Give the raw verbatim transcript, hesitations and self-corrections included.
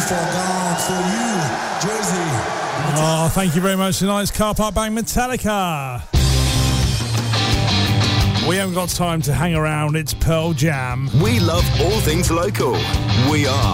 Far Gone for you, Jersey. Oh, thank you very much tonight. It's Car Park Bang Metallica. We haven't got time to hang around. It's Pearl Jam. We love all things local. We are